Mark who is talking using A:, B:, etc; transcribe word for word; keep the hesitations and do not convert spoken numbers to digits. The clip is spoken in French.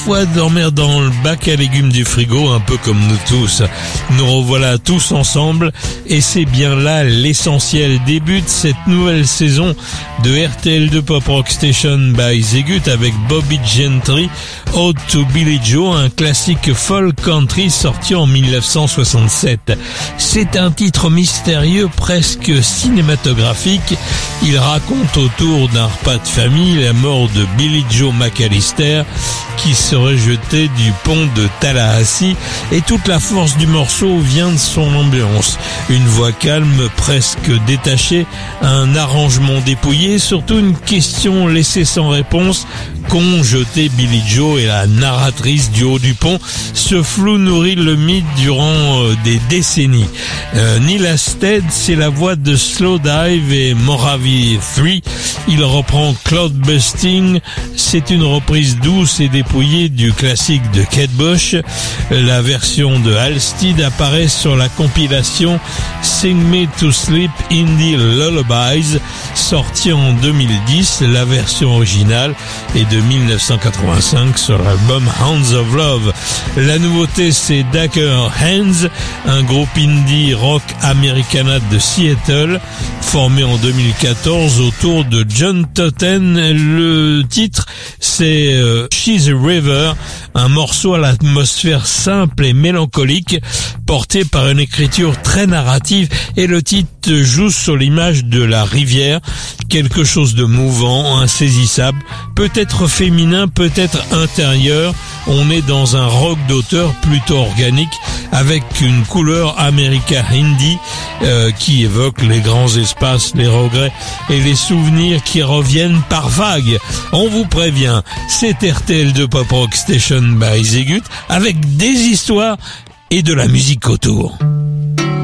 A: Fois dormir dans le bac à légumes du frigo, un peu comme nous tous. Nous revoilà tous ensemble et c'est bien là l'essentiel. Débute cette nouvelle saison de R T L deux Pop Rock Station by Zegut avec Bobby Gentry, Ode to Billie Joe, un classique folk country sorti en mille neuf cent soixante-sept. C'est un titre mystérieux, presque cinématographique. Il raconte autour d'un repas de famille la mort de Billie Joe McAllister, qui serait jeté du pont de Tallahassee, et toute la force du morceau vient de son ambiance. Une voix calme, presque détachée, un arrangement dépouillé, surtout une question laissée sans réponse qu'ont jeté Billie Joe et la narratrice du haut du pont. Ce flou nourrit le mythe durant euh, des décennies. Euh, Neil Asted, c'est la voix de Slow Dive et Moravia trois. Il reprend Cloud Busting. C'est une reprise douce et dépouillée du classique de Kate Bush. La version de Halstead apparaît sur la compilation Sing Me to Sleep Indie Lullabies, sortie en deux mille dix. La version originale est de mille neuf cent quatre-vingt-cinq sur l'album Hounds of Love. La nouveauté, c'est Dagger Hands, un groupe indie rock americana de Seattle, formé en deux mille quatorze autour de John Totten. Le titre, c'est euh, She's a River, un morceau à l'atmosphère simple et mélancolique, porté par une écriture très narrative, et le titre joue sur l'image de la rivière, quelque chose de mouvant, insaisissable, peut-être féminin, peut-être intérieur. On est dans un rock d'auteur plutôt organique, avec une couleur America Indie euh, qui évoque les grands espaces, les regrets et les souvenirs qui reviennent par vagues. On vous prévient, c'est R T L deux Pop Rock Station by Zegut, avec des histoires et de la musique autour.